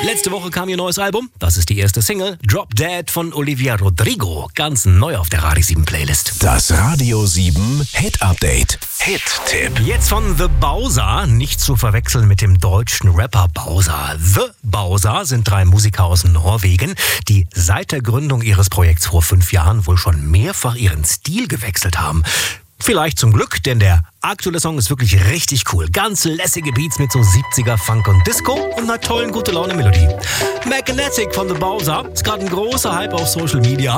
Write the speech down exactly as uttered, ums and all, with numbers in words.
Letzte Woche kam ihr neues Album. Das ist die erste Single. Drop Dead von Olivia Rodrigo. Ganz neu auf der Radio sieben Playlist. Das Radio sieben Hit Update. Hit-Tipp. Jetzt von The Bowser. Nicht zu verwechseln mit dem deutschen Rapper Bowser. The Bowser sind drei Musiker aus Norwegen, die seit der Gründung ihres Projekts vor fünf Jahren wohl schon mehrfach ihren Stil gewechselt haben. Vielleicht zum Glück, denn der aktuelle Song ist wirklich richtig cool. Ganz lässige Beats mit so siebziger Funk und Disco und einer tollen Gute-Laune-Melodie. Magnetic von The Bowser ist gerade ein großer Hype auf Social Media.